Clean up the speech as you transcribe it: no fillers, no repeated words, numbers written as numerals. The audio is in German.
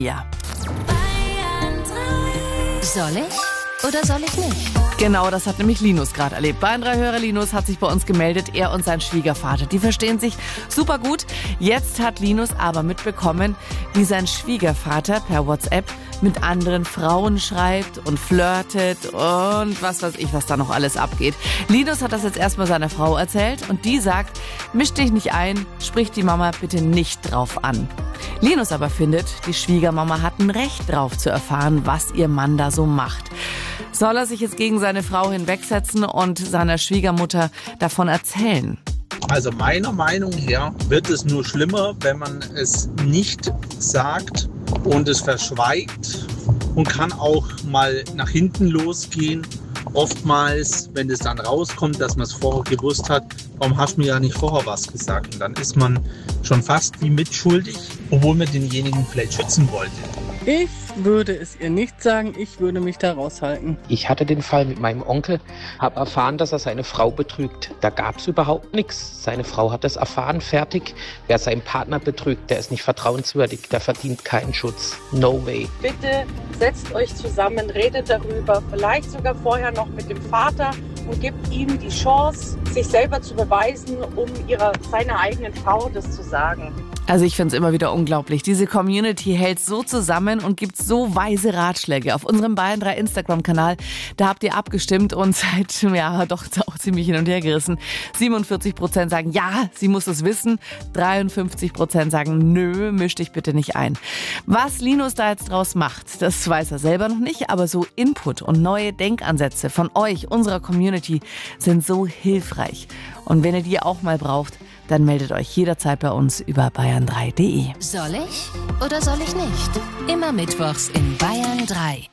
Ja. Soll ich oder soll ich nicht? Genau, das hat nämlich Linus gerade erlebt. Bayern 3 Hörer Linus hat sich bei uns gemeldet, er und sein Schwiegervater. Die verstehen sich super gut. Jetzt hat Linus aber mitbekommen, wie sein Schwiegervater per WhatsApp mit anderen Frauen schreibt und flirtet und was weiß ich, was da noch alles abgeht. Linus hat das jetzt erstmal seiner Frau erzählt und die sagt, misch dich nicht ein, sprich die Mama bitte nicht drauf an. Linus aber findet, die Schwiegermama hat ein Recht drauf zu erfahren, was ihr Mann da so macht. Soll er sich jetzt gegen seine Frau hinwegsetzen und seiner Schwiegermutter davon erzählen? Also meiner Meinung her wird es nur schlimmer, wenn man es nicht sagt und es verschweigt und kann auch mal nach hinten losgehen. Oftmals, wenn es dann rauskommt, dass man es vorher gewusst hat, warum hast du mir ja nicht vorher was gesagt? Und dann ist man schon fast wie mitschuldig, obwohl man denjenigen vielleicht schützen wollte. Ich würde es ihr nicht sagen, ich würde mich da raushalten. Ich hatte den Fall mit meinem Onkel, habe erfahren, dass er seine Frau betrügt. Da gab es überhaupt nichts. Seine Frau hat das erfahren, fertig. Wer seinen Partner betrügt, der ist nicht vertrauenswürdig, der verdient keinen Schutz. No way. Bitte setzt euch zusammen, redet darüber, vielleicht sogar vorher noch mit dem Vater und gebt ihm die Chance, sich selber zu beweisen, um seiner eigenen Frau das zu sagen. Also ich finde es immer wieder unglaublich. Diese Community hält so zusammen und gibt so weise Ratschläge. Auf unserem Bayern 3 Instagram-Kanal, da habt ihr abgestimmt und seid doch auch ziemlich hin und her gerissen. 47% sagen, ja, sie muss es wissen. 53% sagen, nö, misch dich bitte nicht ein. Was Linus da jetzt draus macht, das weiß er selber noch nicht. Aber so Input und neue Denkansätze von euch, unserer Community, sind so hilfreich. Und wenn ihr die auch mal braucht, dann meldet euch jederzeit bei uns über bayern3.de. Soll ich oder soll ich nicht? Immer mittwochs in Bayern 3.